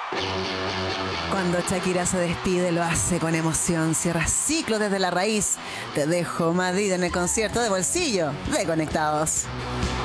Cuando Shakira se despide, lo hace con emoción. Cierra ciclo desde la raíz. Te dejo Madrid en el concierto de bolsillo de Conectados.